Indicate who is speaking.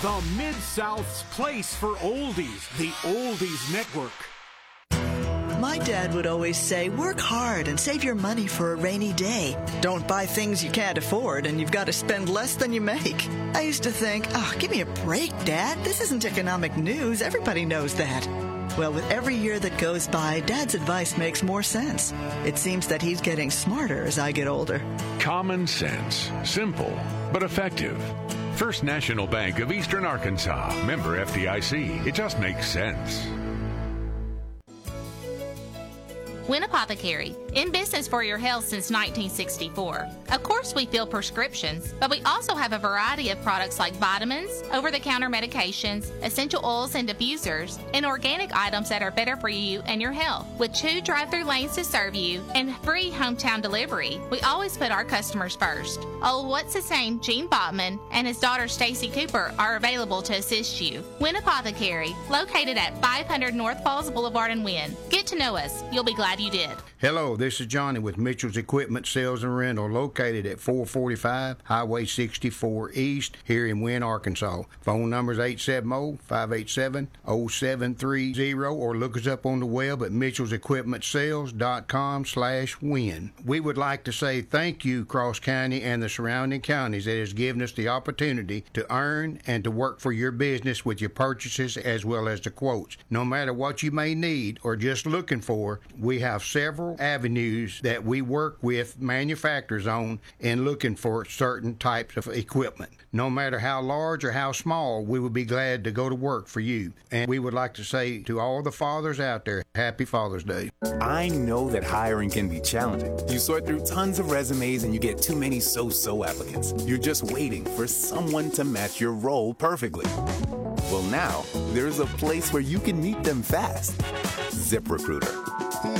Speaker 1: The Mid-South's place for oldies, the Oldies Network.
Speaker 2: My dad would always say, work hard and save your money for a rainy day. Don't buy things you can't afford and you've got to spend less than you make. I used to think, oh, give me a break, Dad. This isn't economic news. Everybody knows that. Well, with every year that goes by, Dad's advice makes more sense. It seems that he's getting smarter as I get older.
Speaker 3: Common sense. Simple, but effective. First National Bank of Eastern Arkansas. Member FDIC. It just makes sense.
Speaker 4: Wynn Apothecary, in business for your health since 1964. Of course, we fill prescriptions, but we also have a variety of products like vitamins, over-the-counter medications, essential oils and diffusers, and organic items that are better for you and your health. With 2 drive-through lanes to serve you and free hometown delivery, we always put our customers first. Old What's His Name, Gene Botman, and his daughter Stacy Cooper are available to assist you. Wynn Apothecary, located at 500 North Falls Boulevard in Wynn. Get to know us. You'll be glad you did.
Speaker 5: Hello, this is Johnny with Mitchell's Equipment Sales and Rental, located at 445 Highway 64 East here in Wynn, Arkansas. Phone number is 870-587-0730, or look us up on the web at mitchellsequipmentsales.com/win. We would like to say thank you, Cross County and the surrounding counties, that has given us the opportunity to earn and to work for your business with your purchases as well as the quotes. No matter what you may need or just looking for, we have several avenues that we work with manufacturers on in looking for certain types of equipment. No matter how large or how small, we would be glad to go to work for you. And we would like to say to all the fathers out there, Happy Father's Day.
Speaker 6: I know that hiring can be challenging. You sort through tons of resumes and you get too many so-so applicants. You're just waiting for someone to match your role perfectly. Well, now, there's a place where you can meet them fast. ZipRecruiter.